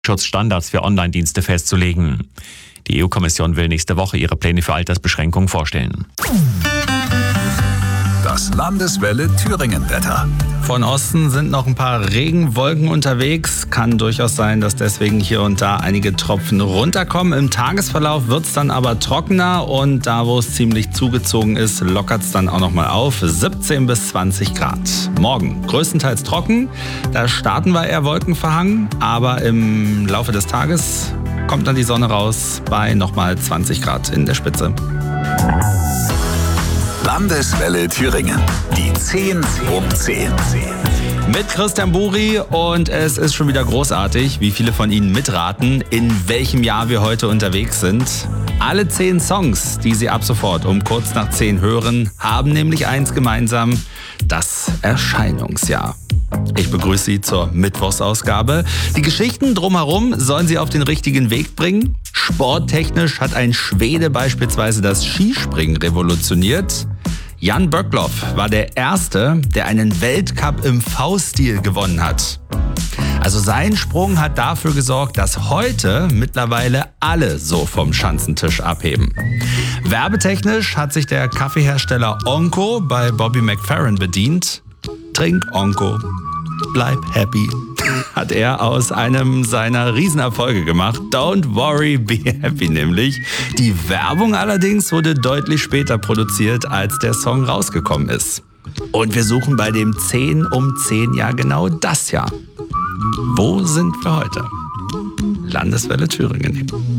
Schutzstandards für Online-Dienste festzulegen. Die EU-Kommission will nächste Woche ihre Pläne für Altersbeschränkungen vorstellen. Das Landeswelle Thüringen-Wetter. Von Osten sind noch ein paar Regenwolken unterwegs. Kann durchaus sein, dass deswegen hier und da einige Tropfen runterkommen. Im Tagesverlauf wird es dann aber trockener und da, wo es ziemlich zugezogen ist, lockert es dann auch nochmal auf. 17 bis 20 Grad. Morgen größtenteils trocken. Da starten wir eher wolkenverhangen, aber im Laufe des Tages kommt dann die Sonne raus bei nochmal 20 Grad in der Spitze. Landeswelle Thüringen. Die 10 um 10. Mit Christian Buri und es ist schon wieder großartig, wie viele von Ihnen mitraten, in welchem Jahr wir heute unterwegs sind. Alle 10 Songs, die Sie ab sofort um kurz nach 10 hören, haben nämlich eins gemeinsam: das Erscheinungsjahr. Ich begrüße Sie zur Mittwochsausgabe. Die Geschichten drumherum sollen Sie auf den richtigen Weg bringen. Sporttechnisch hat ein Schwede beispielsweise das Skispringen revolutioniert. Jan Böckloff war der Erste, der einen Weltcup im V-Stil gewonnen hat. Also sein Sprung hat dafür gesorgt, dass heute mittlerweile alle so vom Schanzentisch abheben. Werbetechnisch hat sich der Kaffeehersteller Onco bei Bobby McFerrin bedient. Trink Onco, bleib happy, hat er aus einem seiner Riesenerfolge gemacht. Don't worry, be happy nämlich. Die Werbung allerdings wurde deutlich später produziert, als der Song rausgekommen ist. Und wir suchen bei dem 10 um 10 Jahr genau das Jahr. Wo sind wir heute? Landeswelle Thüringen.